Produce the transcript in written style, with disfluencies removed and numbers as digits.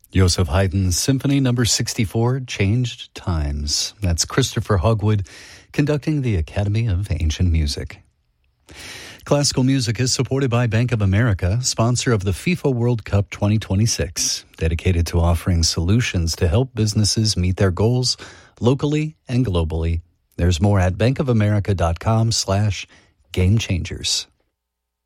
Joseph Haydn's Symphony No. 64, Changed Times. That's Christopher Hogwood conducting the Academy of Ancient Music. Classical music is supported by Bank of America, sponsor of the FIFA World Cup 2026, dedicated to offering solutions to help businesses meet their goals locally and globally. There's more at bankofamerica.com/gamechangers.